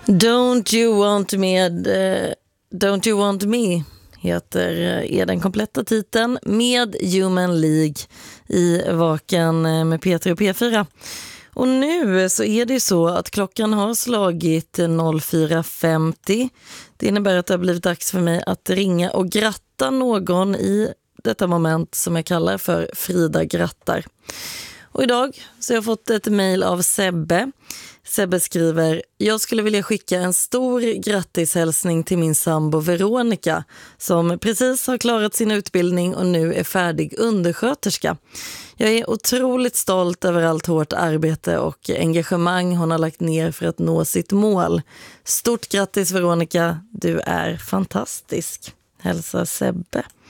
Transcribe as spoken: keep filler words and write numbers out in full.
Don't you want me, uh, Don't you want me heter är den kompletta titeln med Human League i Vaken med P tre och P fyra. Och nu så är det så att klockan har slagit fyra femtio. Det innebär att det har blivit dags för mig att ringa och gratta någon i detta moment som jag kallar för Frida grattar. Och idag så har jag fått ett mejl av Sebbe. Sebbe skriver: jag skulle vilja skicka en stor grattishälsning till min sambo Veronica som precis har klarat sin utbildning och nu är färdig undersköterska. Jag är otroligt stolt över allt hårt arbete och engagemang hon har lagt ner för att nå sitt mål. Stort grattis Veronica, du är fantastisk. Hälsa Sebbe.